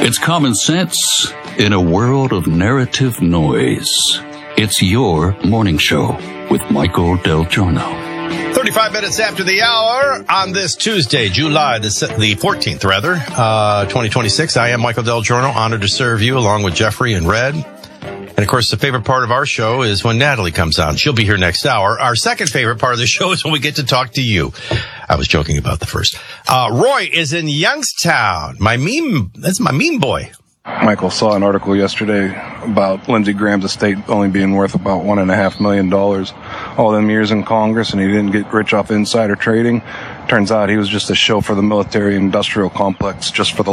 It's common sense in a world of narrative noise. It's your morning show with Michael Del Giorno. 35 minutes after the hour on this Tuesday, July the 14th, 2026. I am Michael Del Giorno, honored to serve you along with Jeffrey and Red. And, of course, the favorite part of our show is when Natalie comes on. She'll be here next hour. Our second favorite part of the show is when we get to talk to you. I was joking about the first. Roy is in Youngstown. That's my meme boy. Michael saw an article yesterday about Lindsey Graham's estate only being worth about $1.5 million. All them years in Congress, and he didn't get rich off insider trading. Turns out he was just a show for the military-industrial complex, just for the